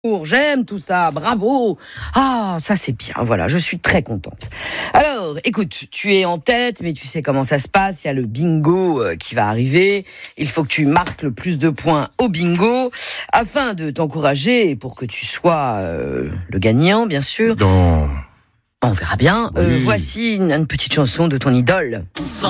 J'aime tout ça, bravo. Ah, ça c'est bien, voilà, je suis très contente. Alors, écoute, tu es en tête, mais tu sais comment ça se passe, il y a le bingo qui va arriver. Il faut que tu marques le plus de points au bingo, afin de t'encourager, et pour que tu sois le gagnant, bien sûr. Non. On verra bien. Oui. Voici une petite chanson de ton idole.